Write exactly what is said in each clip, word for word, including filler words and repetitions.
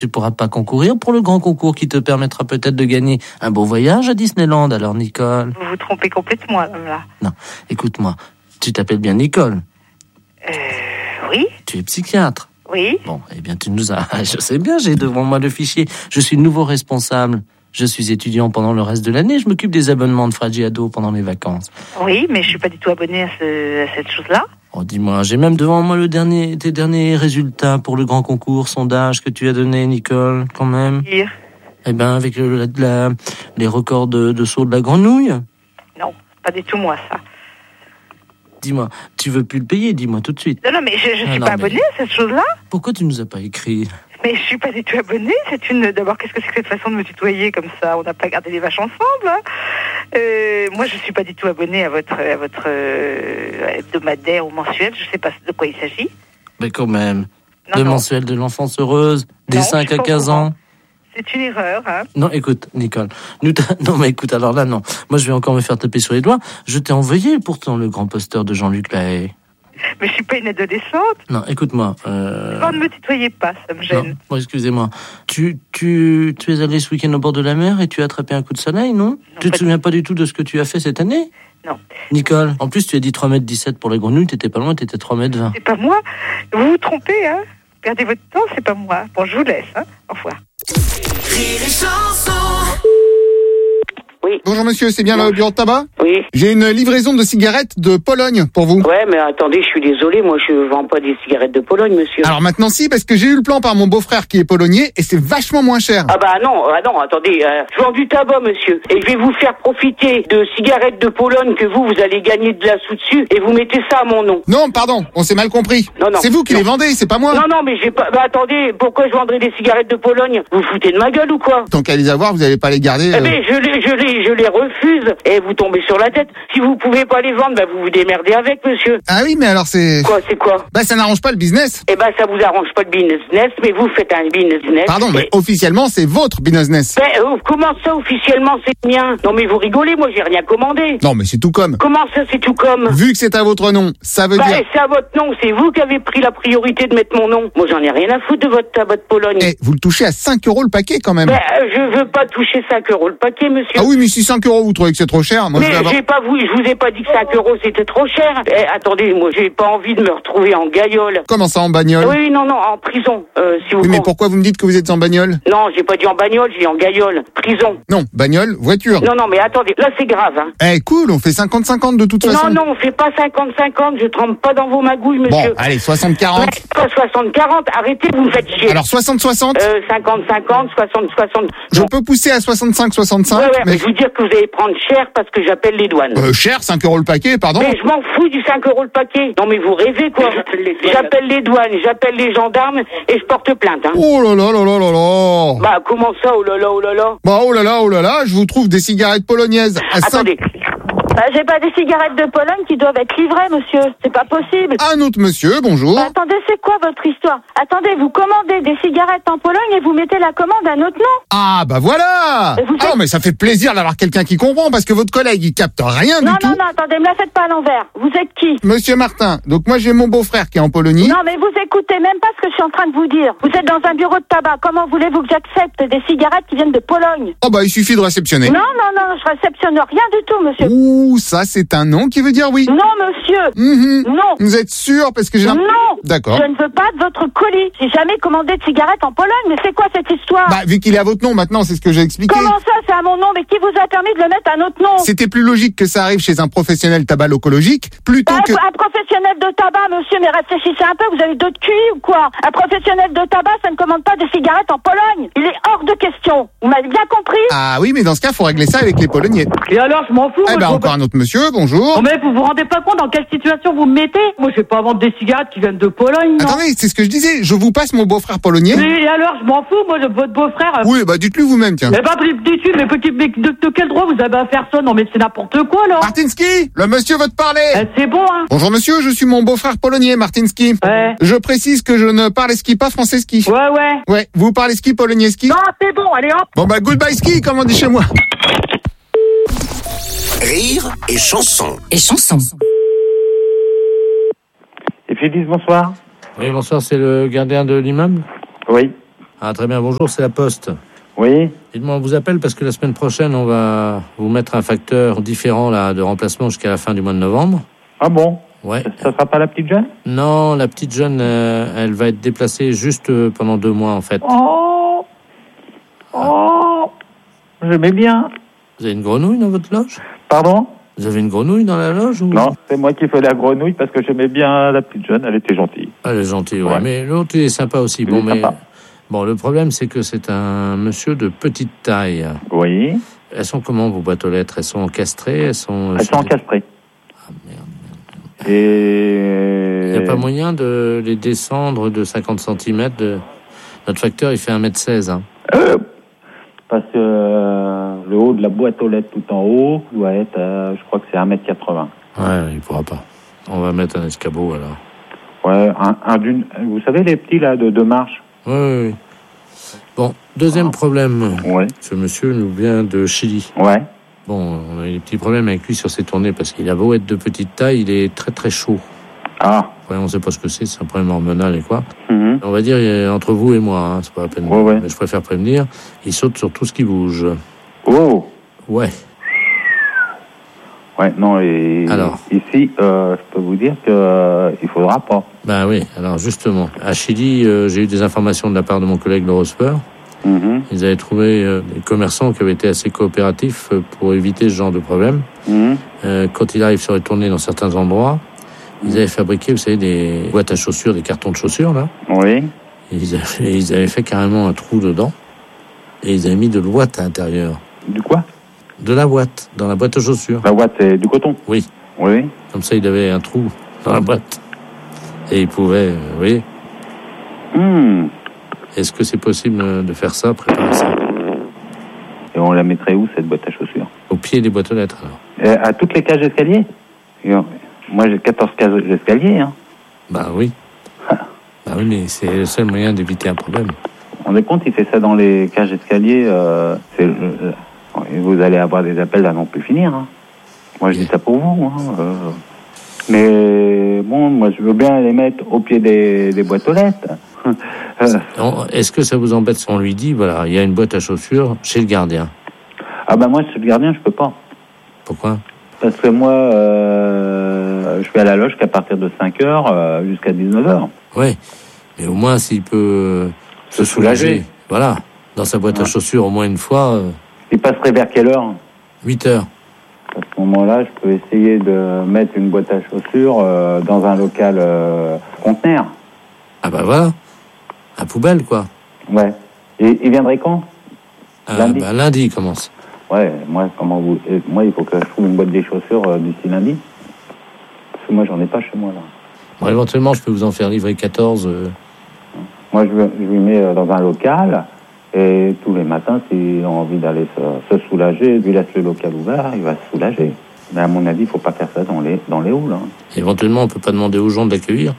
Tu pourras pas concourir pour le grand concours qui te permettra peut-être de gagner un beau voyage à Disneyland, alors Nicole. Vous vous trompez complètement, là. Non, écoute-moi, tu t'appelles bien Nicole. Euh, oui. Tu es psychiatre. Oui. Bon, eh bien, tu nous as... Je sais bien, j'ai devant moi le fichier. Je suis le nouveau responsable. Je suis étudiant pendant le reste de l'année. Je m'occupe des abonnements de Fraggiado pendant mes vacances. Oui, mais je suis pas du tout abonné à, ce, à cette chose-là. Oh, dis-moi, j'ai même devant moi le dernier, tes derniers résultats pour le grand concours, sondage que tu as donné, Nicole, quand même. Dire. Eh ben, avec le, la, la, les records de, de saut de la grenouille. Non, pas du tout moi, ça. Dis-moi, tu veux plus le payer, dis-moi tout de suite. Non, non, mais je, je ah, suis non, pas mais... abonné à cette chose-là. Pourquoi tu nous as pas écrit? Mais je suis pas du tout abonné. C'est une. D'abord, qu'est-ce que c'est que cette façon de me tutoyer comme ça? On n'a pas gardé les vaches ensemble. Hein. Euh, moi, je suis pas du tout abonné à votre à votre euh, hebdomadaire ou mensuel. Je sais pas de quoi il s'agit. Mais quand même. Non, le non. mensuel de l'enfance heureuse, des non, cinq à quinze ans. C'est une erreur, hein. Non, écoute, Nicole. Nous non, mais écoute, alors là, non. Moi, je vais encore me faire taper sur les doigts. Je t'ai envoyé pourtant le grand poster de Jean-Luc Lahaye. Mais je suis pas une adolescente. Non, écoute-moi. Euh... Non, ne me tutoyez pas, ça me gêne. Non, bon, excusez-moi. Tu, tu, tu es allé ce week-end au bord de la mer et tu as attrapé un coup de soleil, non, non Tu te souviens pas du tout de ce que tu as fait cette année? Non. Nicole, en plus, tu as dit trois mètres dix-sept pour les grenouilles, t'étais pas loin, t'étais trois mètres vingt. C'est pas moi. Vous vous trompez, hein. Perdez votre temps, c'est pas moi. Bon, je vous laisse, hein. Au revoir. Oui. Bonjour monsieur, c'est bien le bureau de tabac? Oui. J'ai une livraison de cigarettes de Pologne pour vous. Ouais, mais attendez, je suis désolé, moi je vends pas des cigarettes de Pologne, monsieur. Alors maintenant si, parce que j'ai eu le plan par mon beau-frère qui est polonais et c'est vachement moins cher. Ah bah non, ah non, attendez, euh, je vends du tabac, monsieur, et je vais vous faire profiter de cigarettes de Pologne que vous, vous allez gagner de la sous dessus, et vous mettez ça à mon nom. Non, pardon, on s'est mal compris. Non, non. C'est vous qui non. les vendez, c'est pas moi. Non, non, mais j'ai pas... Bah attendez, pourquoi je vendrais des cigarettes de Pologne? Vous foutez de ma gueule ou quoi? Tant qu'à les avoir, vous allez pas les garder. Eh euh... ben, je les, je les, je les refuse, et vous tombez sur la tête. Si vous pouvez pas les vendre, bah vous vous démerdez avec, monsieur. Ah oui, mais alors c'est... Quoi, c'est quoi? Bah ça n'arrange pas le business. Eh ben, ça vous arrange pas le business, mais vous faites un business. Pardon, mais et... officiellement, c'est votre business. Ben, euh, comment ça, officiellement, c'est le mien? Non, mais vous rigolez, moi, j'ai rien commandé. Non, mais c'est tout comme. Comment ça, c'est tout comme? Vu que c'est à votre nom, ça veut Ben, dire... c'est à votre nom, c'est vous qui avez pris la priorité de mettre mon nom. Moi, j'en ai rien à foutre de votre tabac de Pologne. Eh, vous le touchez à cinq euros le paquet, quand même. Ben, euh, je veux pas toucher cinq euros le paquet, monsieur. Ah oui, mais si cinq euros, vous trouvez que c'est trop cher, moi mais je vais avoir... j'ai pas vous, je vous ai pas dit que cinq euros c'était trop cher. Eh, attendez, moi j'ai pas envie de me retrouver en gaillole. Comment ça, en bagnole? Oui, non, non, en prison, euh, si vous Oui, mais comprenez. pourquoi vous me dites que vous êtes en bagnole? Non, j'ai pas dit en bagnole, j'ai dit en gaillole. Prison. Non, bagnole, voiture. Non, non, mais attendez, là c'est grave, hein. Eh, cool, on fait cinquante cinquante de toute façon. Non, non, on fait pas cinquante cinquante, je trempe pas dans vos magouilles, monsieur. Bon, allez, soixante quarante. Mais pas soixante quarante, arrêtez, vous me faites chier. Alors soixante soixante. Euh, cinquante cinquante, soixante soixante. Je peux pousser à soixante-cinq soixante-cinq. Ouais, ouais, mais... mais je vous dire que vous allez prendre cher parce que j'appelle les douanes. Euh, cher, cinq euros le paquet, pardon. Mais je m'en fous du cinq euros le paquet. Non mais vous rêvez quoi. J'appelle les douanes, j'appelle les gendarmes et je porte plainte, hein. Oh là là là là là là. Bah comment ça, oh là là, oh là là. Bah oh là là, oh là là, je vous trouve des cigarettes polonaises à Attendez. cinq... Bah, j'ai pas des cigarettes de Pologne qui doivent être livrées, monsieur. C'est pas possible. Un autre monsieur, bonjour. Bah, attendez, c'est quoi votre histoire? Attendez, vous commandez des cigarettes en Pologne et vous mettez la commande à notre nom. Ah bah voilà. Et vous Ah êtes- non, mais ça fait plaisir d'avoir quelqu'un qui comprend parce que votre collègue il capte rien Non, du non, tout. non, attendez, me la faites pas à l'envers. Vous êtes qui? Monsieur Martin, donc moi j'ai mon beau-frère qui est en Pologne. Non, mais vous écoutez même pas ce que je suis en train de vous dire. Vous êtes dans un bureau de tabac. Comment voulez-vous que j'accepte des cigarettes qui viennent de Pologne? Oh bah il suffit de réceptionner. Non, non, non, je réceptionne rien du tout, monsieur. Ouh, ça c'est un nom qui veut dire oui. Non, monsieur. Mhm. Non. Vous êtes sûr parce que j'ai... Non. D'accord. Je ne veux pas de votre colis. J'ai jamais commandé de cigarettes en Pologne, mais c'est quoi cette histoire? Bah vu qu'il est à votre nom maintenant, c'est ce que j'ai expliqué. Comment ça, c'est à mon nom? Mais qui vous a permis de le mettre à notre nom? C'était plus logique que ça arrive chez un professionnel tabacologique plutôt Bah, que... un professionnel de tabac, monsieur, mais réfléchissez un peu, vous avez d'autres Q I ou quoi? Un professionnel de tabac, ça ne commande pas des cigarettes en Pologne. Il est hors de question. Vous m'avez bien compris? Ah oui, mais dans ce cas, faut régler ça avec les Polonais. Et alors, je m'en fous. Eh moi, ben je encore vois un autre monsieur, pas- bonjour. Non, mais vous vous rendez pas compte dans quelle situation vous me mettez? Moi, je vais pas vendre des cigarettes qui viennent de Pologne, non. Attendez, c'est ce que je disais, je vous passe mon beau-frère polonais. Mais et alors, je m'en fous, moi, de votre beau-frère. euh, Oui, bah dites-lui vous-même, tiens. Eh ben, dites-lui, mais, petit, mais de, de quel droit vous avez à faire ça? Non, mais c'est n'importe quoi, là. Martinski, le monsieur veut te parler. Eh, c'est bon, hein. Bonjour monsieur, je suis mon beau-frère polonais, Martinski. Ouais. Je précise que je ne parle ski, pas français ski. Ouais, ouais. Ouais, vous parlez ski, polonais ski. Non, c'est bon, allez hop. Bon bah goodbye ski, comme on dit chez moi. Rire et chanson. Et chanson. Et puis disent bonsoir. Oui, bonsoir, c'est le gardien de l'immeuble? Oui. Ah, très bien, bonjour, c'est la Poste. Oui. Dites-moi, on vous appelle parce que la semaine prochaine, on va vous mettre un facteur différent là, de remplacement jusqu'à la fin du mois de novembre. Ah bon? Ouais. Ça sera pas la petite jeune? Non, la petite jeune, euh, elle va être déplacée juste euh, pendant deux mois, en fait. Oh! Oh! J'aimais bien. Vous avez une grenouille dans votre loge? Pardon? Vous avez une grenouille dans la loge ou... Non, c'est moi qui fais la grenouille parce que j'aimais bien la petite jeune, elle était gentille. Elle est gentille, ouais. Ouais. Mais l'autre, il est sympa aussi. Il bon, est mais... sympa. Bon, le problème, c'est que c'est un monsieur de petite taille. Oui. Elles sont comment, vos boîtes aux lettres? Elles sont encastrées? Elles sont... Elles sont encastrées. Ah, merde. Et... Il n'y a pas moyen de les descendre de cinquante centimètres de... Notre facteur, il fait un mètre seize. Hein. Euh, parce que euh, le haut de la boîte aux lettres tout en haut doit être, euh, je crois que c'est un mètre quatre-vingts. Ouais, il pourra pas. On va mettre un escabeau, alors. Ouais, un, un d'une... Vous savez les petits, là, de deux marches? Oui, oui, oui. Bon, deuxième ah. problème. Ouais. Ce monsieur nous vient de Chili. Ouais. Bon, on a eu des petits problèmes avec lui sur ses tournées parce qu'il a beau être de petite taille, il est très très chaud. Ah. Ouais, on sait pas ce que c'est, c'est un problème hormonal et quoi. Mm-hmm. On va dire entre vous et moi, hein, c'est pas la peine. Ouais, ouais. Mais je préfère prévenir. Il saute sur tout ce qui bouge. Oh. Ouais. Ouais, non, et alors ici, euh, je peux vous dire que euh, il faudra pas. Ben oui, alors justement, à Chili, euh, j'ai eu des informations de la part de mon collègue Laurent Speur. Mm-hmm. Ils avaient trouvé euh, des commerçants qui avaient été assez coopératifs euh, pour éviter ce genre de problème. Mm-hmm. Euh, quand il arrive sur les tournées dans certains endroits, ils avaient fabriqué, vous savez, des boîtes à chaussures, des cartons de chaussures, là. Oui. Et ils, avaient, ils avaient fait carrément un trou dedans. Et ils avaient mis de l'ouate à l'intérieur. Du quoi? De la ouate, dans la boîte à chaussures. La ouate, c'est du coton? Oui. Oui. Comme ça, il avait un trou dans la boîte. Et il pouvait, euh, vous voyez. Mm. Est-ce que c'est possible de faire ça, préparer ça? Et on la mettrait où, cette boîte à chaussures? Au pied des boîtes aux lettres, alors. Et à toutes les cages d'escalier? Moi, j'ai quatorze cages d'escalier, hein. Bah oui. Bah oui, mais c'est le seul moyen d'éviter un problème. On est compte, il fait ça dans les cages d'escalier, euh, c'est, euh, vous allez avoir des appels à non plus finir, hein. Moi, je dis ça pour vous, hein. Euh, mais bon, moi, je veux bien les mettre au pied des, des boîtes aux lettres. euh, Est-ce que ça vous embête si on lui dit, voilà, il y a une boîte à chaussures chez le gardien? Ah bah moi, chez le gardien, je peux pas. Pourquoi? Parce que moi, euh, je vais à la loge qu'à partir de cinq heures euh, jusqu'à dix-neuf heures. Oui, mais au moins s'il peut euh, se, se soulager. soulager, voilà, dans sa boîte ouais. à chaussures au moins une fois. Euh... Il passerait vers quelle heure? huit heures. À ce moment-là, je peux essayer de mettre une boîte à chaussures euh, dans un local euh, conteneur. Ah bah voilà, à poubelle quoi. Ouais. Et il viendrait quand? euh, Lundi. Bah lundi il commence. Ouais, moi, comment vous... moi, il faut que je trouve une boîte des chaussures euh, d'ici lundi. Parce que moi, j'en ai pas chez moi, là. Bon, éventuellement, je peux vous en faire livrer quatorze. Euh... Moi, je, je lui mets euh, dans un local, et tous les matins, s'il a envie d'aller se, se soulager, lui laisse le local ouvert, il va se soulager. Mais à mon avis, il faut pas faire ça dans les, dans les halls. Hein. Éventuellement, on peut pas demander aux gens de l'accueillir.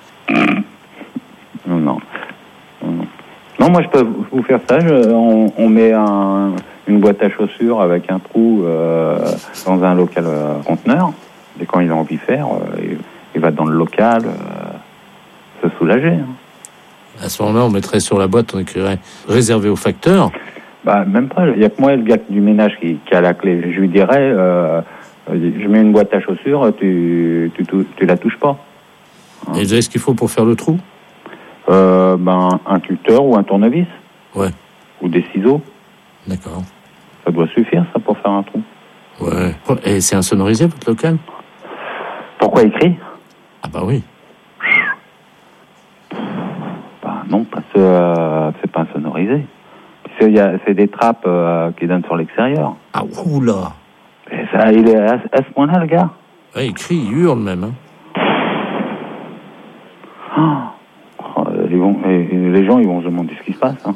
Non, non. Non, non moi, je peux vous faire ça. Je, on, on met un... une boîte à chaussures avec un trou euh, dans un local euh, conteneur. Et quand il a envie de faire, euh, il, il va dans le local euh, se soulager. Hein. À ce moment-là, on mettrait sur la boîte, on écrirait réservé au facteur. Bah, même pas. Il n'y a que moi, le gars du ménage qui, qui a la clé. Je lui dirais, euh, je mets une boîte à chaussures, tu, tu, tu, tu la touches pas. Hein. Et vous avez ce qu'il faut pour faire le trou? euh, ben, un tuteur ou un tournevis. Ouais. Ou des ciseaux. D'accord. Ça doit suffire, ça, pour faire un trou. Ouais. Et c'est insonorisé, votre local? Pourquoi il crie? Ah bah oui. Bah non, parce que euh, c'est pas insonorisé. C'est, y a, c'est des trappes euh, qui donnent sur l'extérieur. Ah oula. Et ça, il est à, à ce point-là, le gars? Ouais, il crie, il hurle même. Hein. Oh, ils vont, et, et les gens, ils vont se demander ce qui se passe. Hein.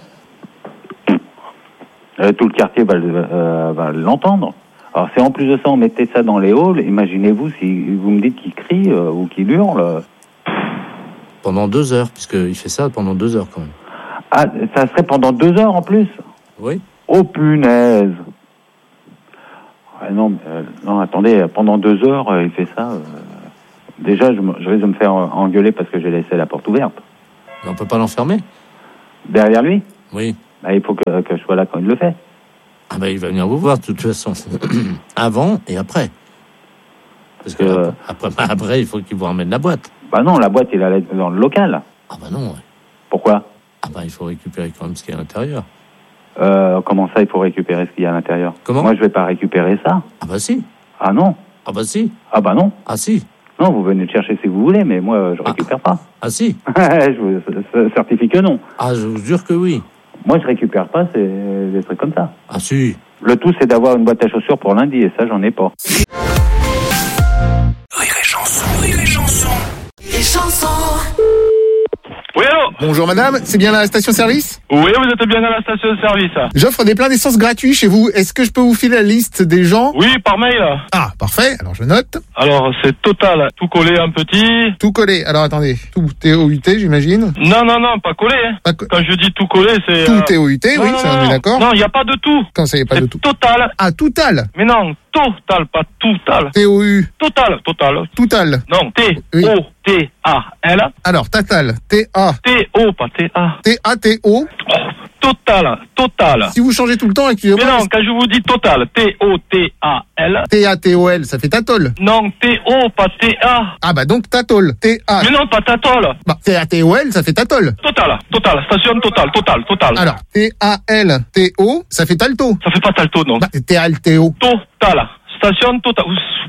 Euh, tout le quartier va, euh, va l'entendre. Alors, si en plus de ça, on mettait ça dans les halls, imaginez-vous si vous me dites qu'il crie euh, ou qu'il hurle. Pendant deux heures, puisqu'il fait ça pendant deux heures quand même. Ah, ça serait pendant deux heures en plus? Oui. Oh punaise! Ah, non, euh, non, attendez, pendant deux heures, euh, il fait ça. Euh, déjà, je, je risque de me faire engueuler parce que j'ai laissé la porte ouverte. Mais on peut pas l'enfermer? Derrière lui? Oui. Bah, il faut que, que je sois là quand il le fait. Ah ben, il va venir vous voir, de toute façon. Avant et après. Parce que Euh. après, après, il faut qu'il vous ramène la boîte. Bah non, la boîte, il allait être dans le local. Ah ben non, ouais. Pourquoi? Ah ben, il faut récupérer quand même ce qu'il y a à l'intérieur. euh, Comment ça, il faut récupérer ce qu'il y a à l'intérieur? Comment? Moi, je vais pas récupérer ça. Ah ben si. Ah non. Ah ben si. Ah bah non. Ah si. Non, vous venez le chercher si vous voulez, mais moi, je Ah. récupère pas. Ah si. je vous c- certifie que non. Ah, je vous jure que oui. Moi, je récupère pas, c'est des trucs comme ça. Ah si. Le tout, c'est d'avoir une boîte à chaussures pour lundi, et ça, j'en ai pas. Rire et chanson, rire et chanson. Les chansons. Oui, allô? Bonjour madame, c'est bien la station-service? Oui, vous êtes bien à la station de service. J'offre des pleins d'essence gratuits chez vous. Est-ce que je peux vous filer la liste des gens? Oui, par mail. Ah, parfait. Alors je note. Alors, c'est total, tout collé en petit. Tout collé. Alors attendez. Tout T O U T, j'imagine. Non, non, non, pas collé. Hein. Pas co- Quand je dis tout collé, c'est... Tout euh, T O U T, non, oui, non, ça on non, est d'accord. Non, il n'y a pas de tout. Quand ça y est pas C'est de tout. total. Ah, total. Mais non, total, pas total. T O U. Total, total. Total. Non, T Oui. O T A L. Alors, total. T A. T O, pas T A. T A T O. Oh, total, total. Si vous changez tout le temps, Mais excusez-moi. non, quand je vous dis total, T O T A L. T A T O L, ça fait tatol. Non, T O, pas T A. Ah bah donc tatol. T A. Mais non, pas tatol. Bah, T A T O L, ça fait tatol. Total, total, station totale, total, total. Alors, T A L T O, ça fait talto. Ça fait pas talto, non. Bah, T A L T O. Total. Station total.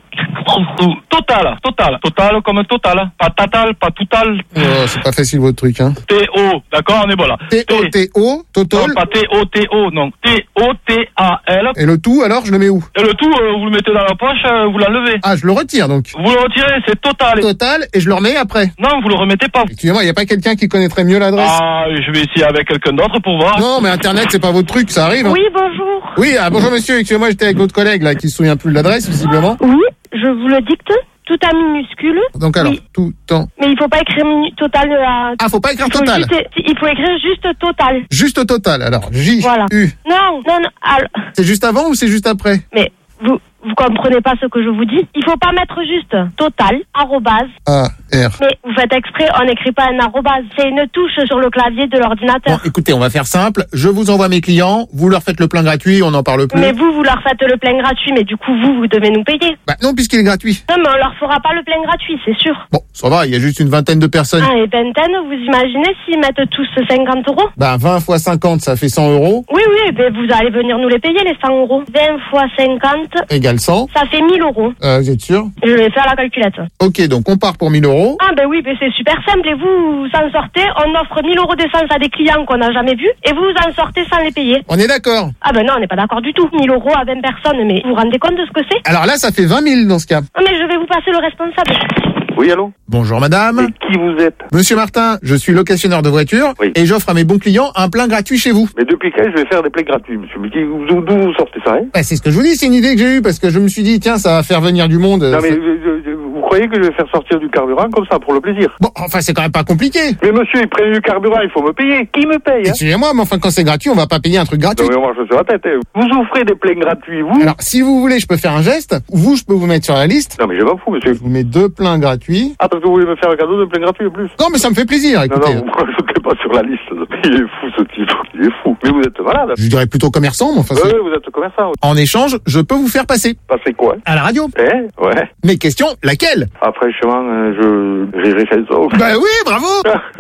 Total, total, total comme total. Pas tatal, pas toutal. Oh, c'est pas facile votre truc, hein. T O, d'accord, on est bon là. T O T O, total. Non, pas T O T O, non. T O T A L. Et le tout, alors, je le mets où? Et le tout, euh, vous le mettez dans la poche, euh, vous l'enlevez. Ah, je le retire, donc. Vous le retirez, c'est total. Total, et je le remets après. Non, vous le remettez pas. Excusez-moi, il y a pas quelqu'un qui connaîtrait mieux l'adresse? Ah, je vais essayer avec quelqu'un d'autre pour voir. Non, mais Internet, c'est pas votre truc, ça arrive. hein. Oui, bonjour. Oui, ah, bonjour monsieur, excusez-moi, j'étais avec votre collègue, là, qui se souvient plus de l'adresse, visiblement. Oui, je vous le dicte. Tout en minuscule. Donc alors, Oui. tout en... Mais il faut pas écrire minu- total. euh, Ah, faut pas écrire il faut total. juste- il faut écrire juste total. Juste total, alors. J, Voilà. U. Non, non, non. alors- C'est juste avant ou c'est juste après? mais vous, vous comprenez pas ce que je vous dis. Il faut pas mettre juste total, arrobase. A, R. Mais vous faites exprès, on n'écrit pas un arrobase. C'est une touche sur le clavier de Bon, l'ordinateur. écoutez, on va faire simple. Je vous envoie mes clients, vous leur faites le plein gratuit, on n'en parle plus. Mais vous, vous leur faites le plein gratuit, mais du coup, vous, vous devez nous payer. Bah non, puisqu'il est gratuit. Non, mais on leur fera pas le plein gratuit, c'est sûr. Bon, ça va, il y a juste une vingtaine de personnes. Ah, et vingtaine, vous imaginez s'ils mettent tous cinquante euros? Bah vingt fois cinquante, ça fait cent euros, Oui, oui, mais vous allez venir nous les payer, les cent euros. vingt fois cinquante, égale cent. ça fait mille euros. Euh, vous êtes sûr? Je vais faire la calculette. Ok, donc on part pour mille euros. Ah, ben oui, ben c'est super simple. Et vous, vous en sortez, on offre mille euros d'essence à des clients qu'on n'a jamais vus, et vous en sortez sans les payer. On est d'accord. Ah, ben non, on n'est pas d'accord du tout. mille euros à vingt personnes, mais vous vous rendez compte de ce que c'est? Alors là, ça fait vingt mille dans ce cas. Ah, mais je vais vous passer le responsable. Oui, allô? Bonjour madame. Et qui vous êtes? Monsieur Martin, je suis locationneur de voiture Oui. et j'offre à mes bons clients un plein gratuit chez vous. Mais depuis quand je vais faire des plaies gratuits, monsieur? Mais qui- d'où d'où vous sortez ça, hein? Bah, c'est ce que je vous dis, c'est une idée que j'ai eue parce que je me suis dit, tiens, ça va faire venir du monde. Non, mais Ça- euh, euh, vous croyez que je vais faire sortir du carburant comme ça pour le plaisir? Bon, enfin, c'est quand même pas compliqué. Mais monsieur, ils prennent du carburant, il faut me payer. Qui me paye, hein? Excusez-moi, mais enfin, quand c'est gratuit, on va pas payer un truc gratuit. Non, mais on marche sur la tête, hein. Vous offrez des pleins gratuits, vous? Alors, si vous voulez, je peux faire un geste. Vous, je peux vous mettre sur la liste. Non, mais je m'en fous, monsieur. Je vous mets deux pleins gratuits. Ah, parce que vous voulez me faire un cadeau de plein gratuit en plus? Non, mais ça me fait plaisir, Non, écoutez. non, vous ne rajoutez pas sur la liste. Il est fou, ce type. Il est fou. Mais vous êtes malade. Je dirais plutôt commerçant, mais enfin, c'est- Oui, vous êtes commerçant. en échange, je peux vous faire passer. Passez quoi? À la radio. Eh? Ouais. Mais question, laquelle? Ah, franchement, euh, je rirai chez ça. Bah oui, bravo.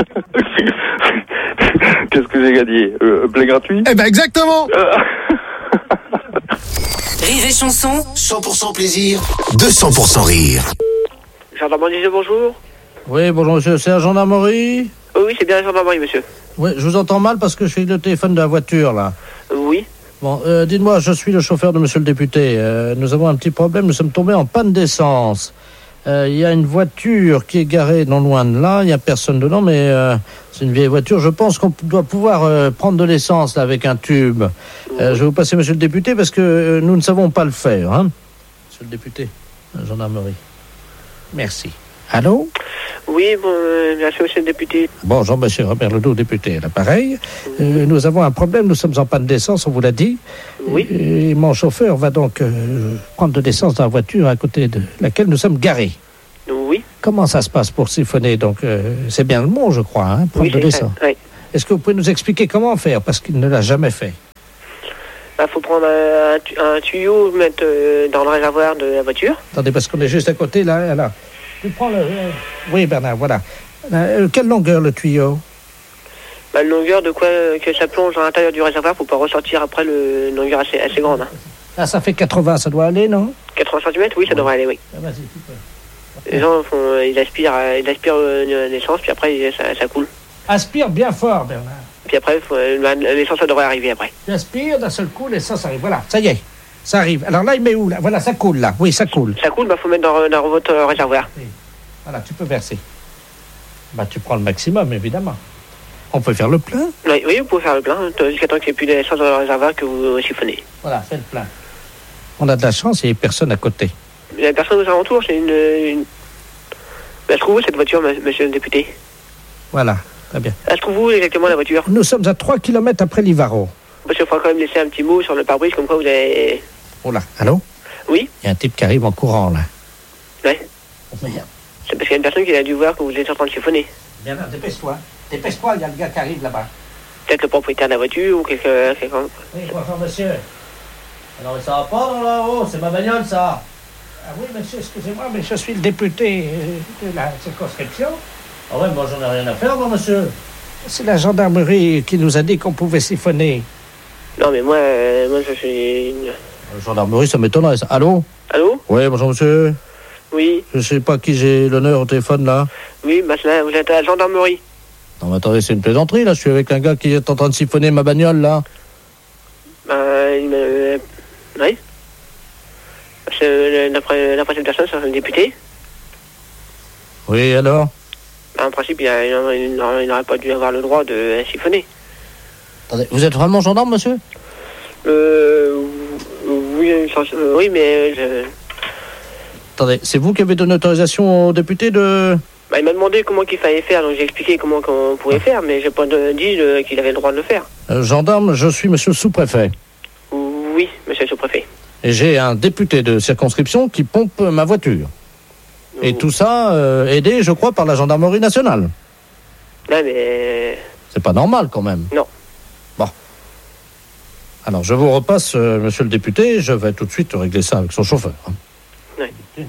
Qu'est-ce que j'ai gagné? euh, Plein gratuit? Eh ben, exactement. Euh, Rire et chanson. cent pour cent plaisir, deux cents pour cent rire. Gendarmerie, bonjour. Oui, bonjour monsieur, c'est la gendarmerie? Oh, oui, c'est bien la gendarmerie, monsieur. Oui, je vous entends mal parce que je suis le téléphone de la voiture, là. Oui. Bon, euh, dites-moi, je suis le chauffeur de monsieur le député. Euh, nous avons un petit problème, nous sommes tombés en panne d'essence. Euh, Il y a une voiture qui est garée non loin de là, il n'y a personne dedans, mais euh, c'est une vieille voiture. Je pense qu'on doit pouvoir euh, prendre de l'essence là, avec un tube. Euh, je vais vous passer monsieur le député parce que euh, nous ne savons pas le faire. Hein. Monsieur le député, la gendarmerie. Merci. Allô? Oui, bon, euh, merci, monsieur le député. Bonjour, monsieur Robert Ledoux, député à l'appareil. Euh, nous avons un problème, nous sommes en panne d'essence, on vous l'a dit. Oui. Et mon chauffeur va donc euh, prendre de l'essence dans la voiture à côté de laquelle nous sommes garés. Oui. Comment ça se passe pour siphonner? Donc, euh, c'est bien le mot, je crois, hein, prendre Oui, de c'est ça. l'essence. Oui. Est-ce que vous pouvez nous expliquer comment faire? Parce qu'il ne l'a jamais fait. Il bah, faut prendre un, tu- un tuyau, le mettre euh, dans le réservoir de la voiture. Attendez, parce qu'on est juste à côté, là. là. Tu prends le... euh, Oui, Bernard, voilà. Euh, quelle longueur, le tuyau? Bah, une longueur de quoi euh, que ça plonge à l'intérieur du réservoir pour pas ressortir après le, une longueur assez, assez grande. Hein. Ah, ça fait quatre-vingts, ça doit aller, non? quatre-vingts centimètres, oui, ça devrait aller, oui. Ah, vas-y, tu peux. Les gens, font, euh, ils aspirent, euh, ils aspirent euh, l'essence, puis après, il- ça, ça coule. Aspire bien fort, Bernard. Puis après, faut, euh, la- l'essence, ça devrait arriver après. Tu aspires, d'un seul coup, l'essence arrive. Voilà, ça y est, ça arrive. Alors là, il met où, là? Voilà, ça coule, là. Oui, ça coule. Ça coule, bah, faut mettre dans, dans votre euh, réservoir. Voilà, tu peux verser. Bah, tu prends le maximum, évidemment. On peut faire le plein. Oui, oui, vous pouvez faire le plein, euh, jusqu'à temps qu'il n'y ait plus d'essence dans le réservoir que vous siphonnez. Voilà, fais le plein. On a de la chance, il n'y a personne à côté. Il n'y a personne aux alentours, c'est une... une... Elle se trouve où, cette voiture, m- monsieur le député? Voilà, très bien. Elle se trouve où, exactement, la voiture? Nous sommes à trois kilomètres après Livaro. Parce qu'il faudra quand même laisser un petit mot sur le pare-brise, comme quoi vous avez... Oh là, allô? Oui? Il y a un type qui arrive en courant, là. Ouais. C'est parce qu'il y a une personne qui a dû voir que vous êtes en train de siphonner. Bien, là, dépêche-toi. Dépêche-toi, il y a le gars qui arrive là-bas. Peut-être le propriétaire de la voiture ou quelqu'un... quelqu'un... Oui, bonjour, monsieur. Alors, ça va pas dans là-haut, c'est ma bagnole, ça. Ah oui, monsieur, excusez-moi, mais je suis le député euh, de la circonscription. Ah ouais, moi, j'en ai rien à faire, moi, monsieur. C'est la gendarmerie qui nous a dit qu'on pouvait siphonner. Non, mais moi, euh, moi je suis... une- La gendarmerie, ça m'étonnerait, ça. Allô? Allô? Oui, bonjour, monsieur. Oui, Je sais pas qui j'ai l'honneur au téléphone, là. oui, bah, c'est là, vous êtes à la gendarmerie. Non, mais attendez, c'est une plaisanterie, là. Je suis avec un gars qui est en train de siphonner ma bagnole, là. Euh, il me... Oui. Parce que, euh, D'après d'après cette personne, c'est un député. Oui, alors? En principe, il a- il a- il n'aurait il n'aurait pas dû avoir le droit de siphonner. Attendez, vous êtes vraiment gendarme, monsieur? Euh... Oui, euh, oui mais... Je... Attendez, c'est vous qui avez donné autorisation au député de... Bah, il m'a demandé comment qu'il fallait faire, donc j'ai expliqué comment on pouvait faire, mais j'ai pas de- dit euh, qu'il avait le droit de le faire. Euh, gendarme, je suis monsieur le sous-préfet. Oui, monsieur le sous-préfet. Et j'ai un député de circonscription qui pompe ma voiture. Et tout ça, euh, aidé, je crois, par la gendarmerie nationale. Non, mais... C'est pas normal, quand même. Non. Bon. Alors, je vous repasse, euh, monsieur le député, je vais tout de suite régler ça avec son chauffeur. hein. Oui.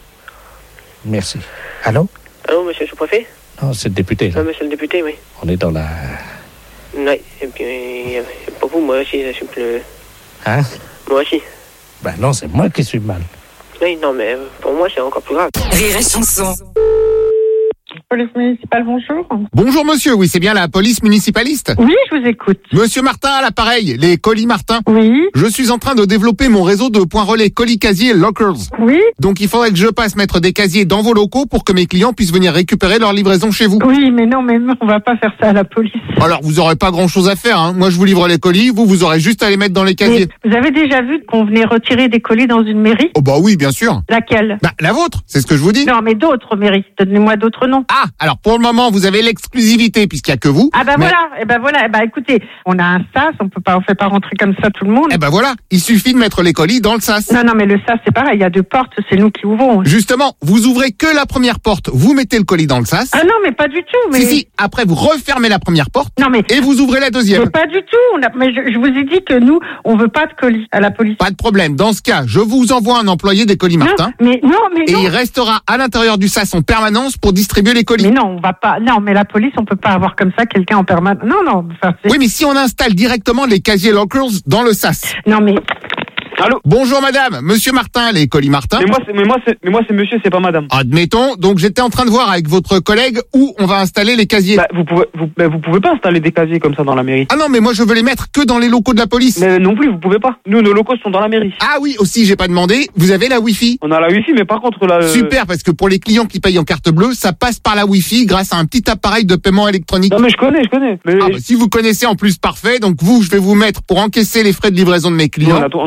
Merci. Allô? Allô, monsieur le sous-préfet? Non, c'est le député, là. Non, monsieur le député, oui. On est dans la... Oui, et puis, euh, pour vous, moi aussi, je suis plus... Hein? Moi aussi. Ben non, c'est moi qui suis mal. Oui, non, mais euh, pour moi, c'est encore plus grave. Rire et chanson. Police municipale, bonjour. Bonjour monsieur, oui c'est bien la police municipaliste? Oui, je vous écoute. Monsieur Martin à l'appareil, les colis Martin. Oui. Je suis en train de développer mon réseau de points relais colis casiers lockers. Oui. Donc il faudrait que je passe mettre des casiers dans vos locaux pour que mes clients puissent venir récupérer leur livraison chez vous. Oui, mais non, mais on va pas faire ça à la police. Alors vous aurez pas grand chose à faire, hein. Moi je vous livre les colis, vous vous aurez juste à les mettre dans les casiers. Mais vous avez déjà vu qu'on venait retirer des colis dans une mairie? Oh bah oui, bien sûr. Laquelle? Bah la vôtre, c'est ce que je vous dis. Non, mais d'autres mairies. Donnez-moi d'autres noms. Ah, alors pour le moment vous avez l'exclusivité puisqu'il y a que vous. Ah bah Mais- voilà, eh ben voilà, eh ben écoutez, on a un sas, on peut pas, on fait pas rentrer comme ça tout le monde. Eh ben voilà, il suffit de mettre les colis dans le sas. Non, non, mais le sas, c'est pareil, il y a deux portes, c'est nous qui ouvrons. Justement, vous ouvrez que la première porte, vous mettez le colis dans le sas. Ah non, mais pas du tout, mais... Si, si, après vous refermez la première porte Non, mais... et vous ouvrez la deuxième. Mais pas du tout, on a... mais je, je vous ai dit que nous, on veut pas de colis à la police. Pas de problème. Dans ce cas, je vous envoie un employé des colis Martin. Non, mais non, mais Et non. il restera à l'intérieur du sas en permanence pour distribuer les colis. Mais non, on va pas. Non, mais la police, on peut pas avoir comme ça quelqu'un en permanence. Non, non. Enfin, c'est- Oui, mais si on installe directement les casiers lockers dans le sas. Non, mais. Allô? Bonjour madame, monsieur Martin, les colis Martin. Mais moi, c'est, mais moi, c'est, mais moi, c'est monsieur, c'est pas madame. Admettons, donc j'étais en train de voir avec votre collègue où on va installer les casiers. Bah, vous pouvez, vous, bah, vous pouvez pas installer des casiers comme ça dans la mairie. Ah non, mais moi je veux les mettre que dans les locaux de la police. Mais non plus, vous pouvez pas. Nous, nos locaux sont dans la mairie. Ah oui, aussi, j'ai pas demandé, vous avez la Wi-Fi? On a la wifi, mais par contre, là... euh, Super, parce que pour les clients qui payent en carte bleue, ça passe par la Wi-Fi grâce à un petit appareil de paiement électronique. Non, mais je connais, je connais. Mais... Ah bah, si vous connaissez en plus, parfait. Donc vous, je vais vous mettre pour encaisser les frais de livraison de mes Nous, clients. on, a, on a autre chose à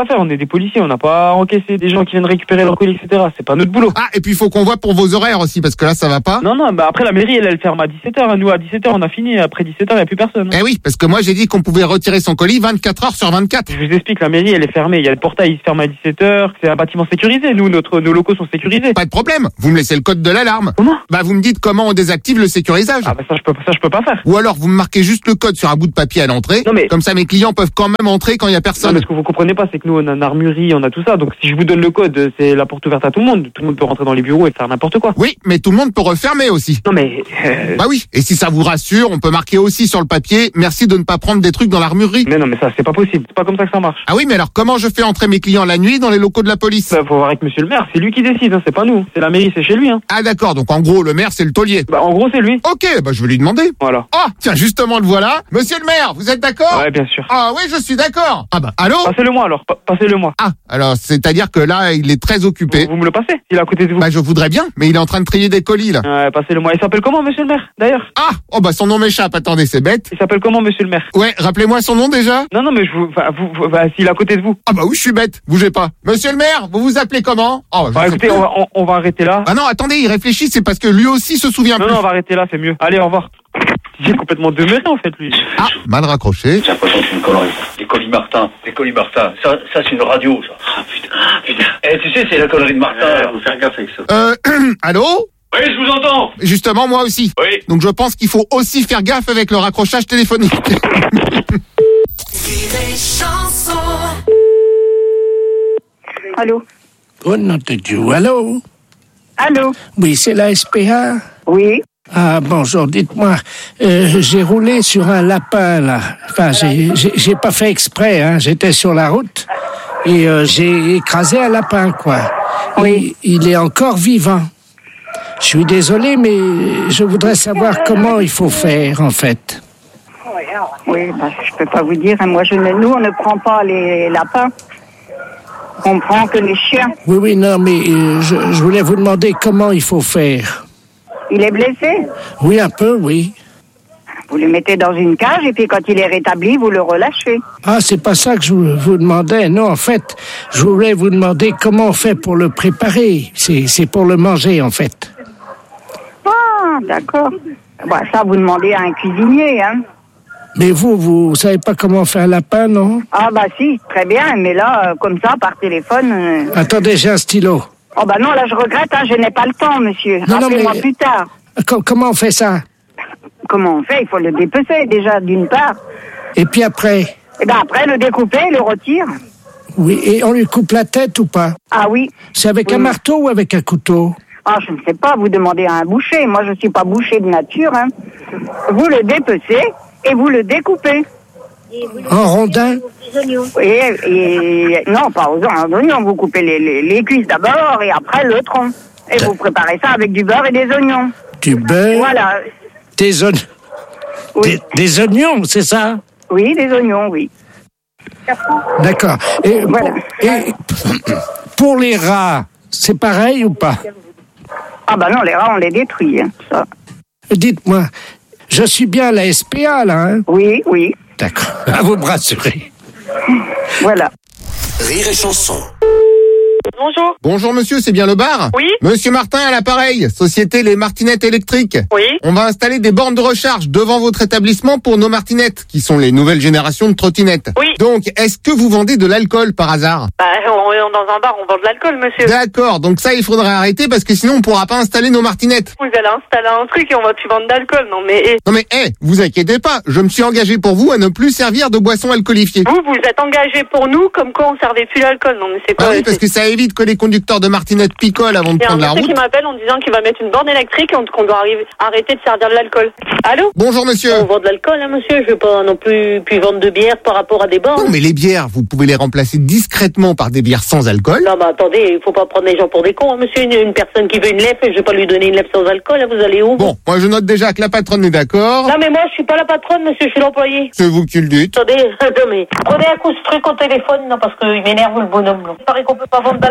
à faire. On est des policiers, on n'a pas encaissé des gens qui viennent récupérer leur colis, et cetera. C'est pas notre boulot. Ah, et puis il faut qu'on voit pour vos horaires aussi, parce que là, ça va pas. Non, non, bah après la mairie, elle, elle ferme à dix-sept heures. Nous, à dix-sept heures, on a fini. Après dix-sept heures, il n'y a plus personne. Eh oui, parce que moi, j'ai dit qu'on pouvait retirer son colis vingt-quatre heures sur vingt-quatre. Je vous explique, la mairie, elle est fermée. Il y a le portail, il se ferme à dix-sept heures. C'est un bâtiment sécurisé. Nous, notre, nos locaux sont sécurisés. Pas de problème. Vous me laissez le code de l'alarme. Comment? Bah, vous me dites comment on désactive le sécurisage. Ah bah ça, je peux, ça, je peux pas faire. Ou alors, vous me marquez juste le code sur un bout de papier à l'entrée. Non, mais... Comme ça, mes clients peuvent quand même entrer quand il y a personne. Non, mais ce que vous comprenez pas, c'est que nous, on a une armurerie, on a tout ça. Donc, si je vous donne le code, c'est la porte ouverte à tout le monde. Tout le monde peut rentrer dans les bureaux et faire n'importe quoi. Oui, mais tout le monde peut refermer aussi. Non, mais... Euh... Bah oui. Et si ça vous rassure, on peut marquer aussi sur le papier, merci de ne pas prendre des trucs dans l'armurerie. Mais non, mais ça, c'est pas possible. C'est pas comme ça que ça marche. Ah oui, mais alors comment je fais entrer mes clients la nuit dans les locaux de la police? Bah, faut voir avec monsieur le maire. C'est lui qui décide, hein. C'est pas nous. C'est la mairie, c'est chez lui, hein. Ah d'accord. Donc en gros, le maire, c'est le taulier. Bah, en gros, c'est lui. Ok, bah je vais lui demander. Voilà. Ah, tiens, justement, le voilà. Monsieur le maire, vous êtes d'accord? Ouais, bien sûr. Ah oui, je suis d'accord. Ah bah, allô? Passez-le moi, alors. Pa- Passez-le moi. Ah, alors, c'est-à-dire que là, il est très occupé. Vous, vous me le passez? Il est à côté de vous. Bah, je voudrais bien, mais il est en train de trier des colis, là. Ouais, passez-le moi. Il s'appelle comment, monsieur le maire, d'ailleurs? Ah, oh bah, son nom m'échappe. Attendez, c'est bête. Il s'appelle comment, monsieur le maire? Ouais, rappelez-moi son nom déjà. Non, non, mais je vous, enfin, vous, vous bah, s'il est à côté de vous. Ah bah oui, je suis bête. Bougez pas. Monsieur le maire, vous vous appelez comment? Oh, bah, écoutez, on va, on, on va arrêter là. Ah non, attendez, il réfléchit, c'est parce que lui aussi se souvient non, plus. Non, on va arrêter là, c'est mieux. Allez, au revoir. J'ai complètement demeuré, en fait, lui. Ah, mal raccroché. J'ai l'impression que c'est une connerie. Les colis Martin, les colis Martin. Ça, ça c'est une radio, ça. Ah, putain, putain. Eh, tu sais, c'est la connerie de Martin. Euh, faut faire gaffe avec ça. Euh, allô? Oui, je vous entends. Justement, moi aussi. Oui. Donc je pense qu'il faut aussi faire gaffe avec le raccrochage téléphonique. Allô? Oh, nom de Dieu, allô? Allô? Oui, c'est la S P A? Oui. Ah, bonjour, dites-moi, euh, j'ai roulé sur un lapin, là. Enfin, j'ai, j'ai, j'ai pas fait exprès, hein. J'étais sur la route et euh, j'ai écrasé un lapin, quoi. Oui. Il, il est encore vivant. Je suis désolé, mais je voudrais savoir comment il faut faire, en fait. Oui, bah, je peux pas vous dire. Hein. Moi, je ne, nous, on ne prend pas les lapins. On prend que les chiens. Oui, oui, non, mais euh, je, je voulais vous demander comment il faut faire. Il est blessé? Oui, un peu, oui. Vous le mettez dans une cage et puis quand il est rétabli, vous le relâchez. Ah, c'est pas ça que je vous demandais. Non, en fait, je voulais vous demander comment on fait pour le préparer. C'est, c'est pour le manger, en fait. Ah, d'accord. Bah, ça, vous demandez à un cuisinier, hein. Mais vous, vous savez pas comment faire un lapin, non? Ah, bah si, très bien. Mais là, euh, comme ça, par téléphone... Euh... Attendez, j'ai un stylo. Oh, bah non, là, je regrette, hein, je n'ai pas le temps, monsieur. Non, Rappelez-moi non, mais... plus tard. Com- comment on fait ça? Comment on fait? Il faut le dépecer, déjà, d'une part. Et puis après? Et ben après, le découper, le retire. Oui, et on lui coupe la tête ou pas? Ah oui. C'est avec oui. un marteau ou avec un couteau? Ah, je ne sais pas, vous demandez à un boucher. Moi, je ne suis pas boucher de nature, hein. Vous le dépecez et vous le découpez. En rondins? Et, et non, pas aux oignons. Vous coupez les, les, les cuisses d'abord et après le tronc. Et vous préparez ça avec du beurre et des oignons. Du beurre? Voilà. Des oignons? Oui. Des, des oignons, c'est ça? Oui, des oignons, oui. D'accord. Et, voilà. pour, et pour les rats, c'est pareil ou pas? Ah bah non, les rats, on les détruit. Hein, ça. Dites-moi, je suis bien à la S P A, là, hein? Oui, oui. D'accord, à vous me rassurer. Voilà. Rire et chanson. Bonjour. Bonjour monsieur, c'est bien le bar? Oui. Monsieur Martin à l'appareil, société Les Martinettes électriques. Oui. On va installer des bornes de recharge devant votre établissement pour nos martinettes, qui sont les nouvelles générations de trottinettes. Oui. Donc, est-ce que vous vendez de l'alcool par hasard? Bah, on est dans un bar, on vend de l'alcool, monsieur. D'accord, donc ça il faudrait arrêter parce que sinon on pourra pas installer nos martinettes. Vous allez installer un truc et on va plus vendre d'alcool, non mais... Non mais, hé, hey, vous inquiétez pas, je me suis engagé pour vous à ne plus servir de boissons alcoolifiées. Vous, vous êtes engagé pour nous comme quoi on servait plus l'alcool, non mais c'est quoi? Ah oui, parce que ça évite que les conducteurs de martinettes picolent avant de prendre la route. Il y a un monsieur qui m'appelle en disant qu'il va mettre une borne électrique et qu'on doit arriver, arrêter de servir de l'alcool. Allô? Bonjour monsieur. On vend de l'alcool, hein monsieur, je vais pas non plus, plus vendre de bière par rapport à des bornes. Non mais les bières, vous pouvez les remplacer discrètement par des bières sans alcool. Non mais attendez, il faut pas prendre les gens pour des cons, hein, monsieur. Une, une personne qui veut une lèvre, je vais pas lui donner une lèvre sans alcool, hein, vous allez où? Bon, moi je note déjà que la patronne est d'accord. Non mais moi je suis pas la patronne, monsieur, je suis l'employé. C'est vous qui le dites. Attendez, attendez, mais prenez un coup ce truc au téléphone, non, parce qu'il m'énerve le bonhomme, là. Il paraît qu'on peut pas vendre d'alcool.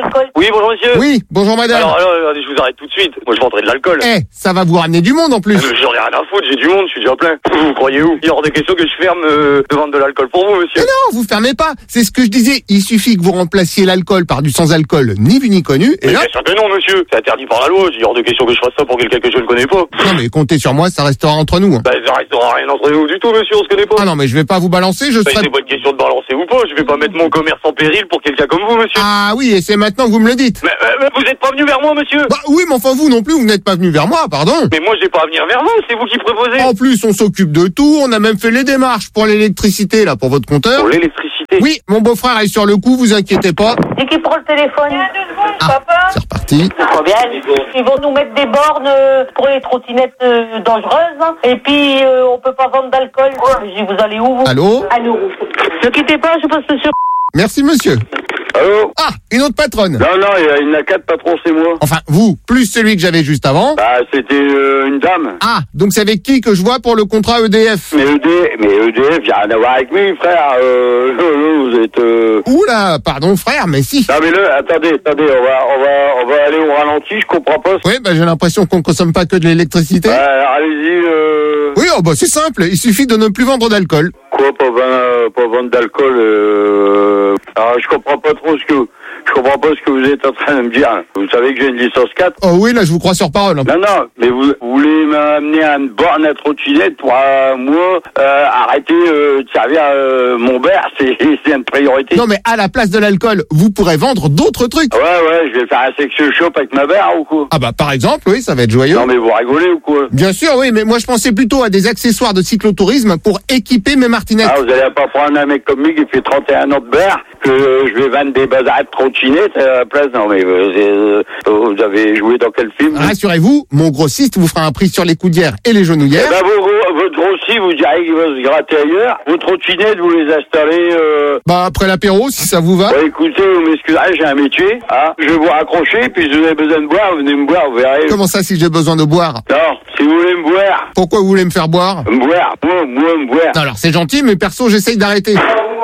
d'alcool. Oui, bonjour monsieur. Oui, bonjour madame. Alors, alors, alors, je vous arrête tout de suite. Moi, je vendrai de l'alcool. Eh, ça va vous ramener du monde en plus. Mais j'en ai rien à foutre, j'ai du monde, je suis déjà plein. Vous, vous croyez où? Il y a hors de question que je ferme euh, de vendre de l'alcool pour vous, monsieur. Mais non, vous fermez pas. C'est ce que je disais. Il suffit que vous remplaciez l'alcool par du sans-alcool, ni vu ni connu. Et mais là... bien sûr que non, monsieur. C'est interdit par la loi. Il y a hors de question que je fasse ça pour quelqu'un que je ne connais pas. Non mais comptez sur moi, ça restera entre nous. Hein. Bah, ça restera rien entre nous du tout, monsieur, on se connaît pas. Ah non, mais je vais pas vous balancer, je bah, serai... c'est pas une question de balancer ou pas. Je vais pas mettre mon commerce en péril pour quelqu'un comme vous, monsieur. Ah oui, et c'est maintenant que vous me le dites. Mais, mais, mais vous êtes pas venu vers moi, monsieur. Bah oui, mais enfin vous non plus, vous n'êtes pas venu vers moi, pardon. Mais moi, j'ai pas à venir vers vous, c'est vous qui proposez. En plus, on s'occupe de tout, on a même fait les démarches pour l'électricité, là, pour votre compteur. Pour l'électricité? Oui, mon beau-frère est sur le coup, vous inquiétez pas. Et qui prend le téléphone? Il y a deux secondes, ah, papa. C'est reparti. C'est trop bien. Ils vont nous mettre des bornes euh, pour les trottinettes euh, dangereuses. Hein. Et puis, euh, on peut pas vendre d'alcool. Je dis, vous allez où, vous? Allô? Allô. Ne quittez pas, je passe sur... Merci, monsieur. Allô? Ah, une autre patronne. Non, non, il y a une A quatre patron, c'est moi. Enfin, vous, plus celui que j'avais juste avant. Bah, c'était euh, une dame. Ah, donc c'est avec qui que je vois pour le contrat E D F? Mais E D F, mais E D F, il y a rien à voir avec lui, frère. Euh, vous êtes... Euh... Oula, pardon, frère, mais si. Non, mais là, attendez, attendez, on va, on va, on va aller au ralenti, je comprends pas. Oui, bah j'ai l'impression qu'on consomme pas que de l'électricité. Ouais, allez-y, euh... Oui, oh bah c'est simple, il suffit de ne plus vendre d'alcool. Quoi, pas vendre, pas vendre d'alcool, euh... Alors, je comprends pas trop ce que... Je comprends pas ce que vous êtes en train de me dire. Vous savez que j'ai une licence quatre. Oh oui, là, je vous crois sur parole. Hein. Non, non, mais vous, vous voulez m'amener à une borne à trottinette pour, euh, moi, euh, arrêter euh, de servir euh, mon beurre, c'est, c'est une priorité. Non, mais à la place de l'alcool, vous pourrez vendre d'autres trucs. Ouais, ouais, je vais faire un sex shop avec ma beurre ou quoi? Ah bah, par exemple, oui, ça va être joyeux. Non, mais vous rigolez ou quoi? Bien sûr, oui, mais moi, je pensais plutôt à des accessoires de cyclotourisme pour équiper mes martinettes. Ah, vous allez pas prendre un mec comme lui qui fait trente et un ans de beurre, que euh, je vais vendre des bazars de trottinettes à la place. Non, mais euh, vous avez joué dans quel film? Rassurez-vous, mon grossiste vous fera un prix sur les coudières et les genouillères. Eh ben, vos, votre grossiste, vous direz qu'il va se gratter ailleurs. Vos trottinettes, vous les installez... Euh... Bah, après l'apéro, si ça vous va. Bah, écoutez, vous m'excuserez, j'ai un métier. Hein. Je vais vous raccrocher, puis si vous avez besoin de boire, venez me boire, vous verrez. Comment ça, si j'ai besoin de boire? Non, si vous voulez me boire. Pourquoi vous voulez me faire boire? Me boire, moi, moi, me boire. Non, alors, c'est gentil, mais perso, j'essaye d'arrêter.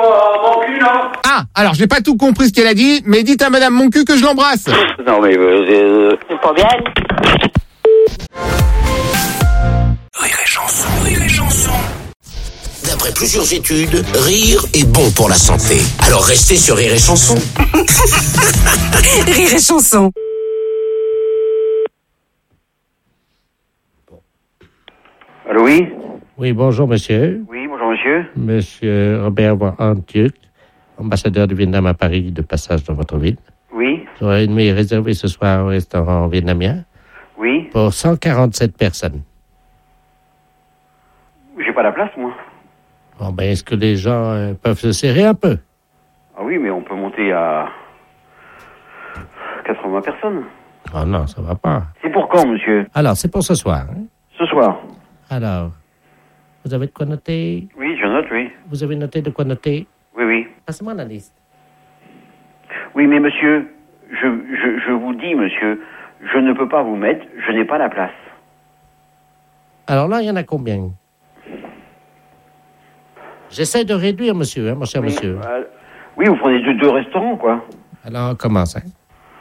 Ah, alors j'ai pas tout compris ce qu'elle a dit, mais dites à Madame Moncu que je l'embrasse. Non mais euh, c'est pas bien. Rire et chanson, rire et chanson. D'après plusieurs études, rire est bon pour la santé. Alors restez sur Rire et chanson. Rire et chanson. Allô, oui? Oui, bonjour monsieur. Oui, bonjour monsieur. Monsieur Robert Antuc, ambassadeur du Vietnam à Paris, de passage dans votre ville. Oui. J'aurais une nuit réservée ce soir au restaurant vietnamien. Oui. Pour cent quarante-sept personnes. J'ai pas la place, moi. Bon, ben, est-ce que les gens euh, peuvent se serrer un peu? Ah oui, mais on peut monter à quatre-vingts personnes. Oh non, ça va pas. C'est pour quand, monsieur? Alors, c'est pour ce soir. Hein? Ce soir. Alors, vous avez de quoi noter? Oui, je note, oui. Vous avez noté de quoi noter? Oui, oui. Passez-moi la liste. Oui, mais monsieur, je, je, je vous dis, monsieur, je ne peux pas vous mettre, je n'ai pas la place. Alors là, il y en a combien? J'essaie de réduire, monsieur, hein, mon cher oui, monsieur. Euh, oui, vous prenez deux, deux restaurants, quoi. Alors, on commence, hein.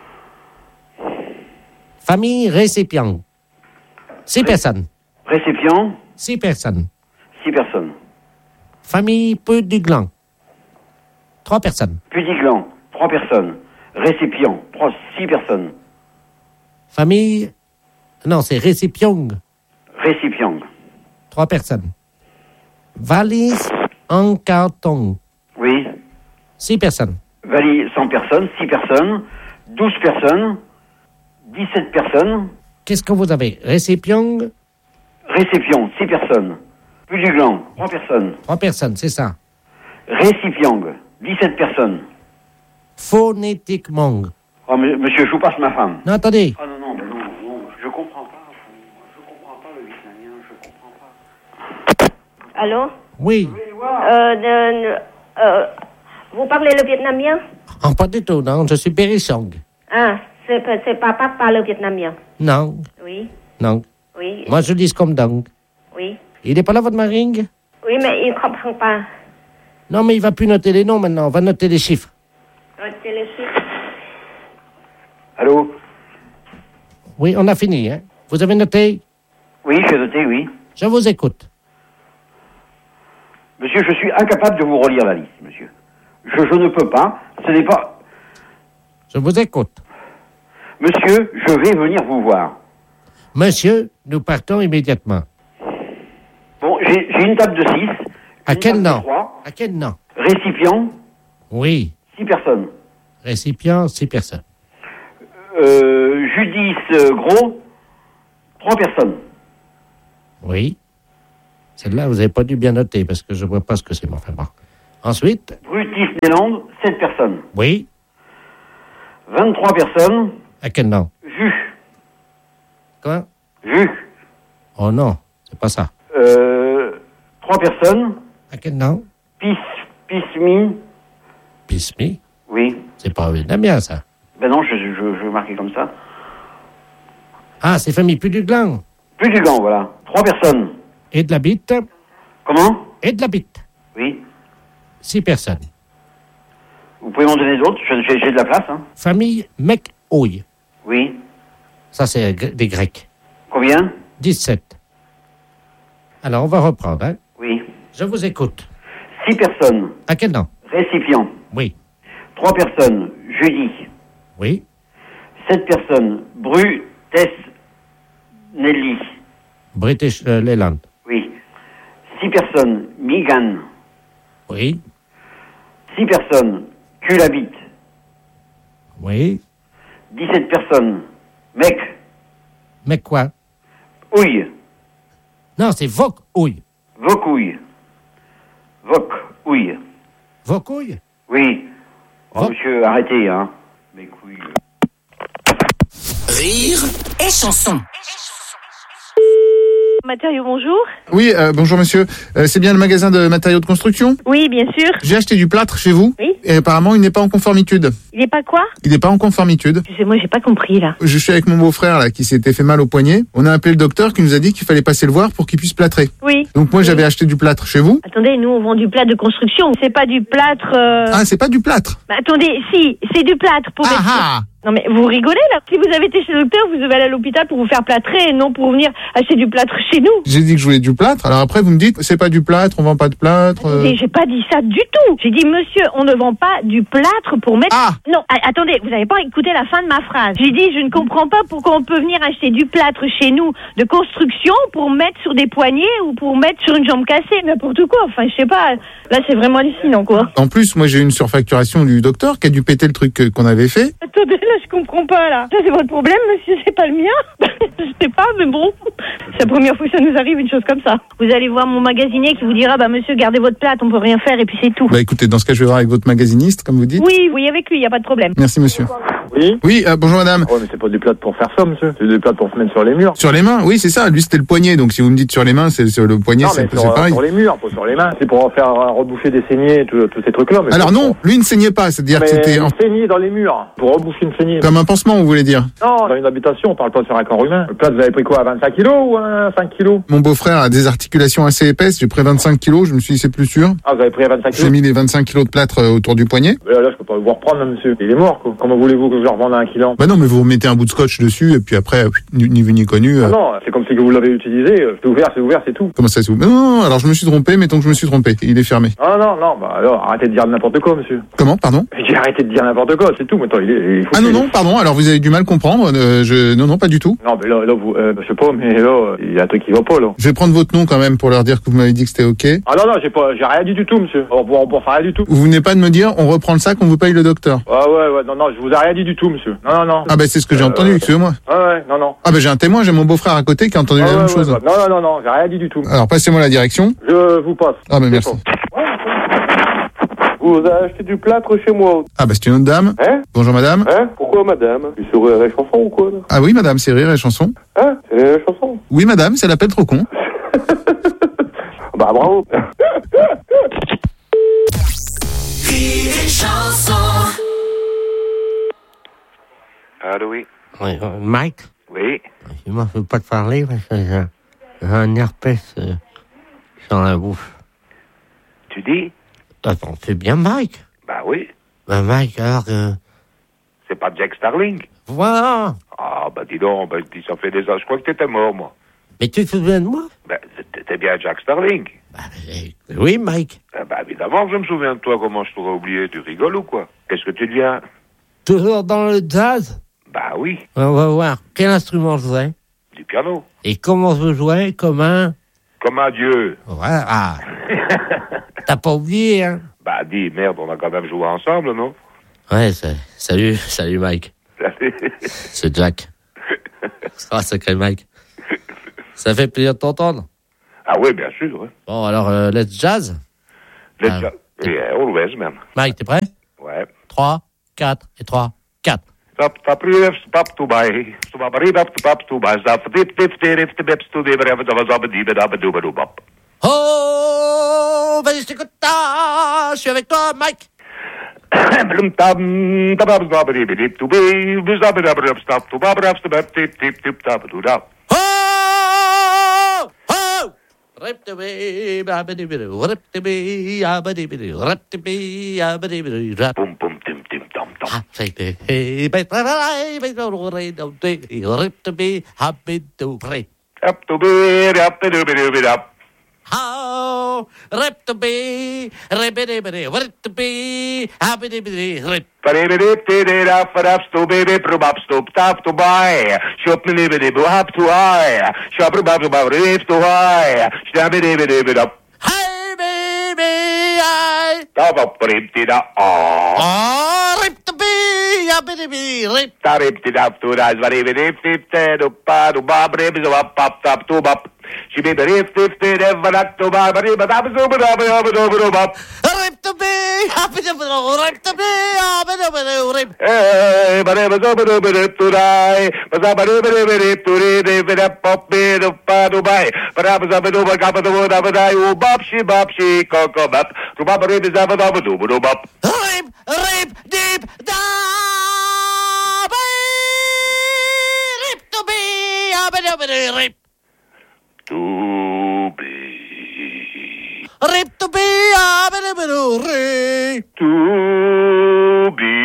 Famille récipient. Six Ré- personnes. Récipient? Six personnes. Six personnes. Famille peu du gland. Trois personnes. Pudiglan, trois personnes. Récipient, trois, six personnes. Famille... Non, c'est récipient. Récipient. Trois personnes. Valise en carton. Oui. Six personnes. Valise cent personnes, six personnes, douze personnes, dix-sept personnes. Qu'est-ce que vous avez? Récipient? Récipient, six personnes. Pudiglan, trois personnes. Trois personnes, c'est ça. Récipient, dix-sept personnes. Phonétiquement. Oh, monsieur, je vous passe ma femme. Non, attendez. Ah non, non, non, non, je comprends pas. Je comprends pas le vietnamien, je comprends pas. Allô? Oui. Euh, de, euh, vous parlez le vietnamien? Oh, pas du tout, non. Je suis Périssong. Ah, c'est, c'est papa qui parle le vietnamien. Non. Oui. Non. Oui. Moi, je dis comme donc. Oui. Il n'est pas là, votre maring? Oui, mais il ne comprend pas. Non, mais il va plus noter les noms maintenant. On va noter les chiffres. Noter les chiffres. Allô? Oui, on a fini, hein. Vous avez noté? Oui, j'ai noté, oui. Je vous écoute. Monsieur, je suis incapable de vous relire la liste, monsieur. Je, je ne peux pas. Ce n'est pas... Je vous écoute. Monsieur, je vais venir vous voir. Monsieur, nous partons immédiatement. Bon, j'ai, j'ai une table de six. À quel nom? À quel nom? Récipient, Oui. six personnes. Récipient, six personnes. Euh, Judice euh, Gros, trois personnes. Oui. Celle-là, vous n'avez pas dû bien noter parce que je ne vois pas ce que c'est, mais enfin bon. Ensuite? Brutus Néland, sept personnes. Oui. vingt-trois personnes. À quel nom? Vu. Quoi? Vu. Oh non, c'est pas ça. Euh, trois personnes. À quel nom? Pis, Pismi. Pismi? Oui. C'est pas vietnamien, ça. Ben non, je, je, je vais marquer comme ça. Ah, c'est famille Puduglan. Puduglan, voilà. Trois personnes. Et de la bite? Comment? Et de la bite. Oui. Six personnes. Vous pouvez m'en donner d'autres? J'ai, j'ai de la place, hein. Famille Mekouille. Oui. Ça, c'est des Grecs. Combien? dix-sept. Alors, on va reprendre, hein? Oui. Je vous écoute. Six personnes. À quel nom? Récipient. Oui. Trois personnes. Judy. Oui. Sept personnes. Bru, Tess, Nelly. British euh, Leyland. Oui. Six personnes. Megan. Oui. Six personnes. Culabite. Oui. Dix-sept personnes. Mec. Mais quoi? Ouille. Non, c'est Vaucouille. Vaucouille. Voc. Ouille. Vaucouille? Oui. Oh, Voc- monsieur, arrêtez, hein. Mes couilles. Rire et chanson. Matériaux, bonjour. Oui, euh, bonjour monsieur. Euh, c'est bien le magasin de matériaux de construction? Oui, bien sûr. J'ai acheté du plâtre chez vous. Oui. Et apparemment, il n'est pas en conformitude. Il n'est pas quoi? Il n'est pas en conformitude. Excusez-moi, j'ai pas compris, là. Je suis avec mon beau-frère, là, qui s'était fait mal au poignet. On a appelé le docteur qui nous a dit qu'il fallait passer le voir pour qu'il puisse plâtrer. Oui. Donc moi, Oui. j'avais acheté du plâtre chez vous. Attendez, nous, on vend du plâtre de construction. C'est pas du plâtre... euh, Ah, c'est pas du plâtre. Bah, attendez, si, c'est du plâtre pour mettre... ah. Non mais vous rigolez là. Si vous avez été chez le docteur, vous devez aller à l'hôpital pour vous faire plâtrer et non pour venir acheter du plâtre chez nous. J'ai dit que je voulais du plâtre. Alors après, vous me dites, c'est pas du plâtre, on vend pas de plâtre. euh. Attendez, j'ai pas dit ça du tout. J'ai dit monsieur, on ne vend pas du plâtre pour mettre... Ah. Non, a- attendez, vous n'avez pas écouté la fin de ma phrase. J'ai dit, je ne comprends pas pourquoi on peut venir acheter du plâtre chez nous de construction pour mettre sur des poignets ou pour mettre sur une jambe cassée, n'importe quoi. Enfin, je sais pas. Là, c'est vraiment hallucinant, quoi. En plus, moi, j'ai eu une surfacturation du docteur qui a dû péter le truc euh, qu'on avait fait. Attendez, là, je comprends pas, là. Ça, c'est votre problème, monsieur, c'est pas le mien. Je sais pas, mais bon. C'est la première fois que ça nous arrive, une chose comme ça. Vous allez voir mon magasinier qui vous dira, bah, monsieur, gardez votre plâtre, on peut rien faire, et puis c'est tout. Bah écoutez, dans ce cas, je vais voir avec votre magasiniste, comme vous dites. Oui, oui, avec lui, y a pas de problème. Merci monsieur. Oui. Oui, euh, bonjour madame. Ouais, mais c'est pas du plâtre pour faire ça, monsieur. C'est du plâtre pour se mettre sur les murs. Sur les mains, oui, c'est ça. Lui, c'était le poignet. Donc, si vous me dites sur les mains, c'est sur le poignet, Non, c'est mais c'est sur, pareil. sur les murs, pas sur les mains. C'est pour faire euh, rebouffer des saignées, tous tous ces trucs-là. Mais Alors pas non, pour- lui il ne saignait pas. C'est-à-dire mais que c'était en- une saignée dans les murs. Pour rebouffer une saignée. comme un pansement, vous voulez dire. Non, dans une habitation, on parle pas sur un corps humain. Le plâtre, vous avez pris quoi, vingt-cinq kilos ou un cinq kilos? Mon beau-frère a des articulations assez épaisses. J'ai pris vingt-cinq kilos. Je me suis dit, c'est plus sûr. Ah, vous avez pris vingt-cinq J'ai kilos? mis les vingt-cinq kilos de plâtre euh, autour du poignet. Mais là, là, je peux pas vous reprendre, là, monsieur. Il est mort, quoi. Comment voulez-vous que je le revende à un client? Bah non, mais vous mettez un bout de scotch dessus et puis après, euh, ni, ni vu ni connu. euh, Ah non, c'est comme si que vous l'avez utilisé. euh, C'est ouvert, c'est ouvert, c'est tout. Comment ça se ouvre? Non, non, non, alors je me suis trompé. Mettons que je me suis trompé. Il est fermé. Ah non, non, bah alors, arrêtez de dire n'importe quoi, monsieur. Comment, pardon? J'ai arrêté de dire n'importe quoi, c'est tout. Maintenant, il est... il faut Ah qu'il- non, non, pardon. Alors vous avez du mal comprendre. euh, je... Non, non, pas du tout. Non, mais là, là vous, euh, je sais pas, mais là, il y a un truc qui va pas, là. Je vais prendre votre nom quand même pour leur dire que vous m'avez dit que c'était OK. Ah non, non, j'ai pas, j'ai rien dit du tout, monsieur. On pour, pour faire rien du tout. Vous venez pas de me dire, on reprend le sac, on vous paye le docteur. Ah ouais, ouais, non, non, je vous ai rien dit du tout, monsieur. Non, non, non. Ah bah c'est ce que j'ai Euh, entendu, excusez-moi. Ouais, ouais, non, non. Ah bah j'ai un témoin, j'ai mon beau-frère à côté qui a entendu Ah la ouais, même ouais, chose. ouais. Non, non, non, non, j'ai rien dit du tout. Alors passez-moi la direction. Je vous passe. Ah bah merci. Vous avez acheté du plâtre chez moi. Ah bah c'est une autre dame. Hein? Bonjour madame. Hein? Pourquoi madame? Tu serais la chanson ou quoi là? Ah oui madame, c'est Rire et Chanson. Hein? C'est la chanson? Oui madame, c'est l'appel trop con. Bah bravo. Rire et chanson. Allô, oui. Oui, euh, Mike, Oui. moi je ne peux pas te parler parce que j'ai j'ai un herpès euh, sur la bouche. Tu dis? Attends, c'est bien Mike? Bah oui. Ben Mike, alors que... C'est pas Jack Starling. Voilà. Ah, bah dis donc, bah, dis, ça fait des ans, je crois que t'étais mort, moi. Mais tu te souviens de moi? Ben, t'étais bien Jack Starling. Oui, Mike. Ah, bah évidemment que je me souviens de toi, comment je t'aurais oublié, tu rigoles ou quoi? Qu'est-ce que tu deviens? Toujours dans le jazz? Bah oui. On va voir. Quel instrument je jouais? Du piano. Et comment je jouais? Comme un... Comme un dieu. Ouais, ah. T'as pas oublié, hein? Bah dis, merde, on a quand même joué ensemble, non? Ouais, c'est... salut, salut Mike. Salut. C'est Jack. Ah, sacré Mike. Ça fait plaisir de t'entendre. Ah oui, bien sûr. Ouais. Bon, alors, euh, let's jazz. Let's ah. jazz. Yeah, always, man. Mike, t'es prêt? Ouais. trois, quatre et trois, quatre. Stop, stop, stop, stop, to buy. Stop, stop, stop, to buy. Stop, dip, dip, dip, dip, dip, to dip, dip, dip, dip, dip, dip. Oh, vas-y, je t'écoute. Ah, je suis avec toi, Mike. Blum tam, tabab, stop, dip, dip, to be, stop, stop, stop, to bab, stop, stop, dip, dip, dip, tap, to dap. Oh, oh. Rip to be, abadi bidi, rip to be, abadi bidi, rip to be, abadi bidi, rap. Boom, boom, tim, tim, tom, tom. Ah, say the hey, but I, but no, rip to be, rip to be, happy to pray. Up to be, up to be, up to be, up. How rip to be, rip rip to be, happy to be, rip. Paribidip, tidid, up, up, to baby, probab, stop, tap, to buy. Shop me, nibby, up to high. Shop, probab, to buy, rip to high. Stabby, dibby, up. Hey, baby, I. Tap up, rip, tid, up. Oh, rip to be, happy to be, rip. Tarip, tid, up, to rise, paribidip, tip, tid, up, to bab, rip, up, up, tap, to bab. She be the rip, tip, tid, ever, up, to bab, rip, up, to bab, rip, up. Rip to be, happy to be, rip to be, happy to be, rip. Hey, but it was over the rip to die. But I believe it to read if it up, up, bit of Dubai. But I was up and over, cap of the wood, up and I, oh, bop, she, bop, she, cock, up, up. To bop, rip is up and over, do, do, bop. Rip, rip, deep, da, rip to be, happy to be, rip. To be. Rip to be, happy to be, rip. To be.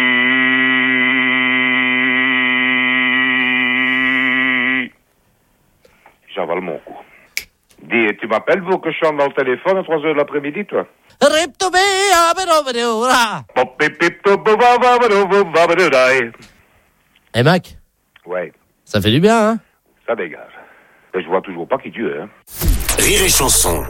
J'avale mon coup. Dis, tu m'appelles pour que je chante dans le téléphone à trois heures de l'après-midi, toi? Rip to be, happy to be, rip. Pop, pip, pip, to, bo, ba, ba, ba, do, bo, ba, ba, do, die. Eh, Mac? Ouais. Ça fait du bien, hein? Ça dégage. Et je vois toujours pas qui tu es, hein. Rire et chanson.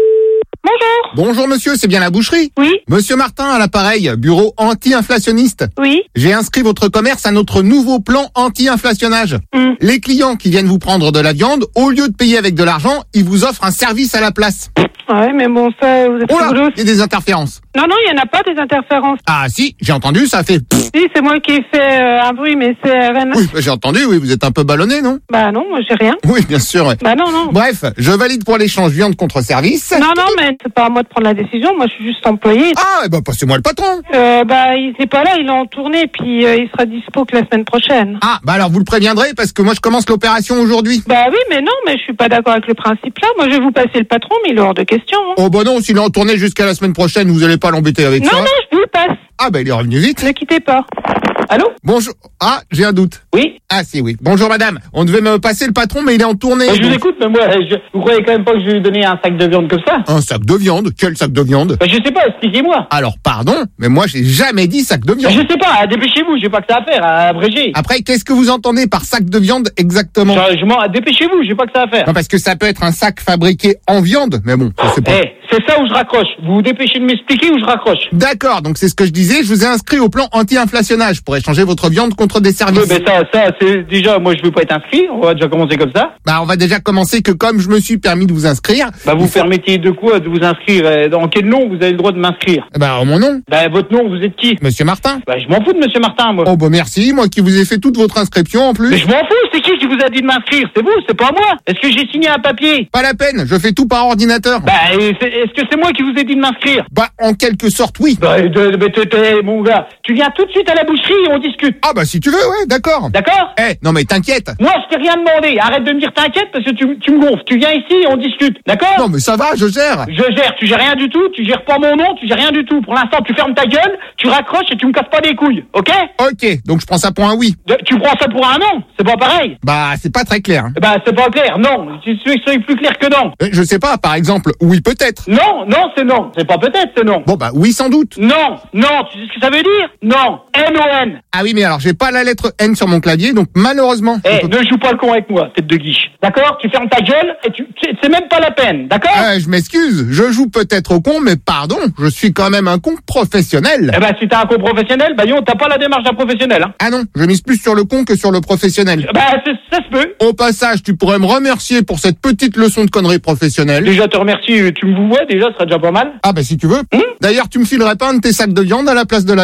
Bonjour. Bonjour monsieur, c'est bien la boucherie? Oui. Monsieur Martin à l'appareil, bureau anti-inflationniste. Oui. J'ai inscrit votre commerce à notre nouveau plan anti-inflationnage. Mm. Les clients qui viennent vous prendre de la viande, au lieu de payer avec de l'argent, ils vous offrent un service à la place. Ouais, mais bon, ça, vous êtes Oh là, rigolos. il y a des interférences. Non, non, il n'y en a pas des interférences. Ah si, j'ai entendu, ça fait... pfff. Si, c'est moi qui ai fait euh, un bruit, mais c'est rien. Oui, bah, j'ai entendu, oui, vous êtes un peu ballonné, non? Bah non, moi j'ai rien. Oui, bien sûr, ouais. Bah non, non. Bref, je valide pour l'échange viande contre service. Non, non, mais c'est pas à moi de prendre la décision, moi je suis juste employé. Ah, eh ben passez-moi le patron. Euh, bah il n'est pas là, il est en tournée, puis euh, il sera dispo que la semaine prochaine. Ah, bah alors vous le préviendrez, parce que moi je commence l'opération aujourd'hui. Bah oui, mais non, mais je suis pas d'accord avec le principe là. Moi je vais vous passer le patron, mais il est hors de question. Hein. Oh bah non, s'il est en tournée jusqu'à la semaine prochaine, vous allez pas l'embêter avec Non, ça. non, je vous le passe. Ah bah il est revenu vite. Ne quittez pas. Allô? Bonjour. Ah, j'ai un doute. Oui. Ah si, oui. Bonjour madame. On devait me passer le patron, mais il est en tournée. Bah, je vous donc- écoute, mais moi, je, vous croyez quand même pas que je vais lui donner un sac de viande comme ça? Un sac de viande? Quel sac de viande? Bah, je sais pas, expliquez-moi. Alors pardon, mais moi j'ai jamais dit sac de Bah, viande. je sais pas, dépêchez-vous, j'ai pas que ça à faire, à abréger. Après, qu'est-ce que vous entendez par sac de viande exactement? Je, je m'en, dépêchez-vous, j'ai pas que ça à faire. Non, parce que ça peut être un sac fabriqué en viande, mais bon, je sais pas. Eh, c'est ça où je raccroche. Vous vous dépêchez de m'expliquer où je raccroche. D'accord, donc c'est ce que je disais, je vous ai inscrit au plan anti-inflationnage pour échanger votre viande contre des services. Oui, mais ça, ça, c'est déjà, moi, je veux pas être inscrit. On va déjà commencer comme ça. Bah, on va déjà commencer que comme je me suis permis de vous inscrire. Bah, vous permettez de quoi de vous inscrire? euh, Dans quel nom vous avez le droit de m'inscrire? Bah, mon nom. Bah, votre nom, vous êtes qui? Monsieur Martin. Bah, je m'en fous de Monsieur Martin, moi. Oh, bah, merci, moi qui vous ai fait toute votre inscription en plus. Mais je m'en fous, c'est qui qui vous a dit de m'inscrire? C'est vous, c'est pas moi. Est-ce que j'ai signé un papier? Pas la peine, je fais tout par ordinateur. Bah, et c'est- est-ce que c'est moi qui vous ai dit de m'inscrire? Bah, en quelque sorte, oui. Bah, de, de, de- de- mon gars, tu viens tout de suite à la boucherie on discute. Ah bah si tu veux, ouais, d'accord. D'accord? Eh, non mais t'inquiète. Moi, je t'ai rien demandé. Arrête de me dire t'inquiète parce que tu, tu me gonfles. Tu viens ici et on discute. D'accord? Non mais ça va, je gère. Je gère. Tu gères rien du tout. Tu gères pas mon nom. Tu gères rien du tout. Pour l'instant, tu fermes ta gueule, tu raccroches et tu me casses pas les couilles. Ok? Ok, donc je prends ça pour un oui. De, tu prends ça pour un non? C'est pas pareil. Bah, c'est pas très clair. Hein. Bah, c'est pas clair. Non. Tu sais que c'est plus clair que non. Euh, je sais pas, par exemple, oui peut-être. Non, non, c'est non. C'est pas peut-être, c'est non. Bon bah oui sans doute. Non, non. Tu sais ce que ça veut dire? Non. N O N. Ah oui, mais alors j'ai pas la lettre N sur mon clavier, donc malheureusement. Eh, peut... ne joue pas le con avec moi, tête de guiche. D'accord? Tu fermes ta gueule et tu, c'est même pas la peine, d'accord? Euh, je m'excuse, je joue peut-être au con, mais pardon, je suis quand même un con professionnel. Eh ben, si t'es un con professionnel, bah yo, t'as pas la démarche d'un professionnel, hein. Ah non, je mise plus sur le con que sur le professionnel. Bah, ça se peut. Au passage, tu pourrais me remercier pour cette petite leçon de conneries professionnelles. Déjà te remercier, tu me vous vois, déjà, ce serait déjà pas mal. Ah bah si tu veux. Hum? D'ailleurs, tu me filerais pas un de tes sacs de viande à la place de la